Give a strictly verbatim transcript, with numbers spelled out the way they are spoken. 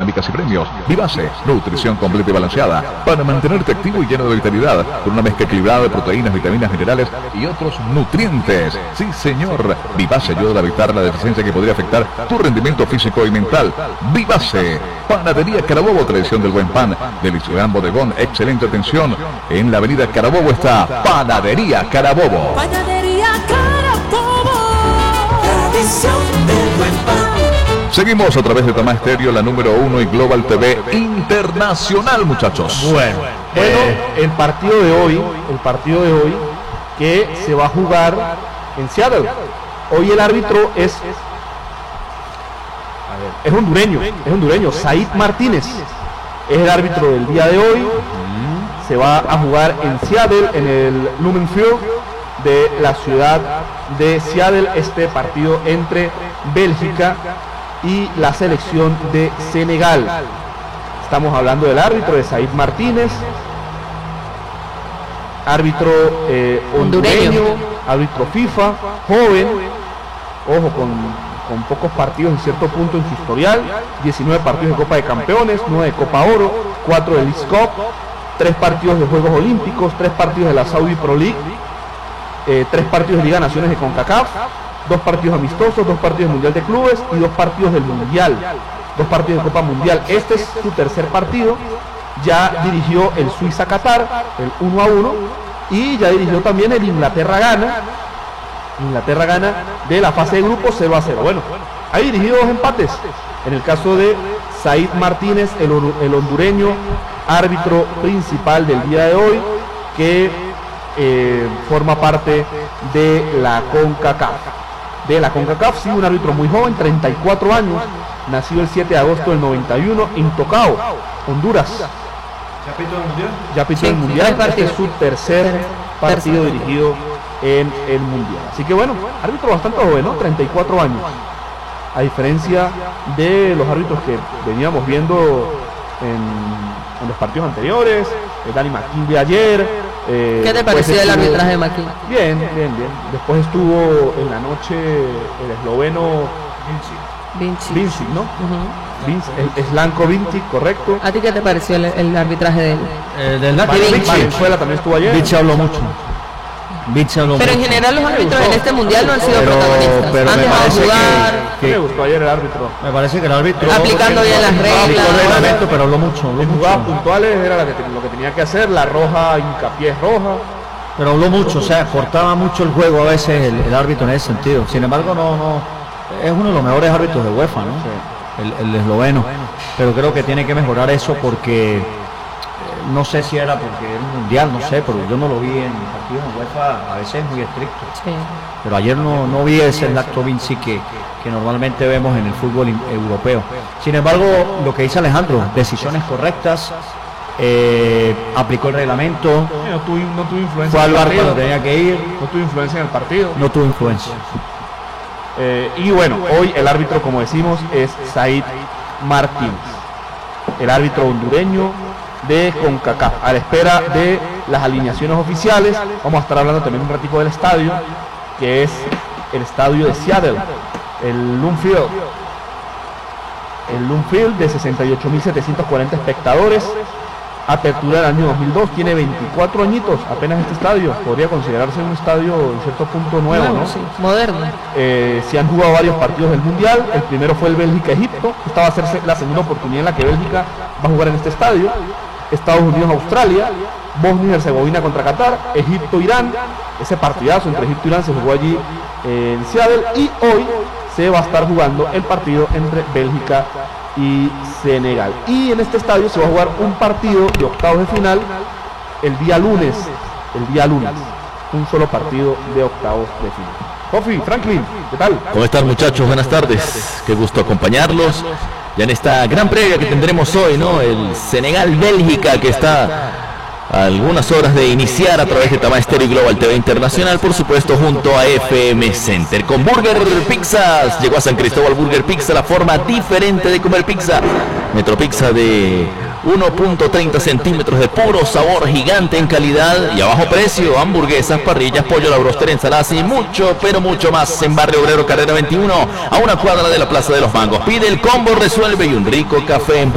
dinámicas y premios. Vivace, nutrición completa y balanceada para mantenerte activo y lleno de vitalidad, con una mezcla equilibrada de proteínas, vitaminas, minerales y otros nutrientes. Sí, señor. Vivace ayuda a evitar la deficiencia que podría afectar tu rendimiento físico y mental. Vivace, Panadería Carabobo, tradición del buen pan, delicioso bodegón, excelente atención. En la avenida Carabobo está Panadería Carabobo. Panadería Carabobo, tradición del buen pan. Seguimos a través de Tamá Estéreo, la número uno y Global T V Internacional, muchachos. Bueno, bueno, el partido de hoy, el partido de hoy que se va a jugar en Seattle. Hoy el árbitro es es hondureño, es hondureño, Said Martínez. Es el árbitro del día de hoy. Se va a jugar en Seattle, en el Lumen Field de la ciudad de Seattle, este partido entre Bélgica y la selección de Senegal. Estamos hablando del árbitro de Said Martínez, árbitro eh, hondureño, árbitro FIFA, joven, ojo, con, con pocos partidos en cierto punto en su historial, diecinueve partidos de Copa de Campeones, nueve de Copa Oro, cuatro de Leagues Cup, tres partidos de Juegos Olímpicos, tres partidos de la Saudi Pro League, eh, tres partidos de Liga Naciones de CONCACAF, dos partidos amistosos, dos partidos del Mundial de Clubes y dos partidos del Mundial, dos partidos de Copa Mundial. Este es su tercer partido. Ya dirigió el Suiza-Qatar, el uno a uno, y ya dirigió también el Inglaterra-Ghana, Inglaterra-Ghana de la fase de grupos cero a cero. Bueno, ha dirigido dos empates. En el caso de Said Martínez, el, el hondureño, árbitro principal del día de hoy, que eh, forma parte de la CONCACAF. De la CONCACAF, sí, un árbitro muy joven, treinta y cuatro años, nacido el siete de agosto del noventa y uno en Tocao, Honduras. ¿Ya pitó el mundial? Ya pitó Sí, el mundial, tres este es su tercer partido Tercer. dirigido en el mundial. Así que bueno, árbitro bastante joven, ¿no? treinta y cuatro años. A diferencia de los árbitros que veníamos viendo en, en los partidos anteriores, eh, Danny McKinley ayer. Eh, ¿Qué te después pareció el estuvo- arbitraje de McKinley? Bien, bien, bien. Después estuvo en la noche el esloveno Vinci. Vincic, ¿no? Ujú. Vince, el Slanko Vincic, correcto. ¿A ti qué te pareció el, el arbitraje de él? Eh, del Latin Valen- Vinci. Valenzuela también estuvo ayer. Vinci habló mucho. Vinci habló Pero en mucho. general los árbitros en este mundial no han sido Pero- protagonistas. pero Han me dejado parece jugar, que- Me gustó ayer el árbitro. Me parece que el árbitro aplicando bien las aplicó el reglas. reglamento, pero habló mucho, habló En jugadas mucho. puntuales era la que te- lo que tenía que hacer, la roja, hincapié roja. Pero habló mucho, o sea, cortaba mucho el juego a veces el, el árbitro en ese sentido. Sin embargo, no, no, es uno de los mejores árbitros de UEFA, ¿no? El, el esloveno. Pero creo que tiene que mejorar eso porque eh, no sé si era porque era un mundial, no sé, pero yo no lo vi en partidos en UEFA, a veces es muy estricto. Sí. Pero ayer no, no vi ese Lacto Vinci que, que normalmente vemos en el fútbol in- europeo. Sin embargo, lo que dice Alejandro, decisiones correctas, eh, aplicó el reglamento, No tuvo, no tuvo influencia fue en al el bar partido. cuando tenía que ir, No tuvo influencia en el partido. no tuvo influencia. Eh, y bueno, hoy el árbitro, como decimos, es Said Martínez, el árbitro hondureño de CONCACAF, a la espera de las alineaciones oficiales. Vamos a estar hablando también un ratico del estadio, que es el estadio de Seattle, el Lumen Field. El Lumen Field de sesenta y ocho mil setecientos cuarenta espectadores. Apertura del año dos mil dos, tiene veinticuatro añitos apenas este estadio. Podría considerarse un estadio en cierto punto nuevo, Nuevo, ¿no? sí, moderno. Eh, se han jugado varios partidos del Mundial. El primero fue el Bélgica-Egipto. Esta va a ser la segunda oportunidad en la que Bélgica va a jugar en este estadio. Estados Unidos-Australia, Bosnia y Herzegovina contra Qatar, Egipto-Irán. Ese partidazo entre Egipto y Irán se jugó allí eh, en Seattle. Y hoy se va a estar jugando el partido entre Bélgica y Senegal. Y en este estadio se va a jugar un partido de octavos de final el día lunes. El día lunes. Un solo partido de octavos de final. Kofi, Franklin, ¿qué tal? ¿Cómo están, muchachos? Buenas tardes. Qué gusto acompañarlos. Ya en esta gran previa que tendremos hoy, ¿no? El Senegal-Bélgica, que está a algunas horas de iniciar a través de Tamá Estéreo y Global T V Internacional, por supuesto, junto a F M Center. Con Burger Pizzas, llegó a San Cristóbal Burger Pizza, la forma diferente de comer pizza. Metro Pizza de uno punto treinta centímetros de puro sabor, gigante en calidad y a bajo precio. Hamburguesas, parrillas, pollo, la bróster, ensaladas y mucho, pero mucho más en Barrio Obrero, carrera veintiuno, a una cuadra de la Plaza de los Mangos. Pide el combo, resuelve y un rico café en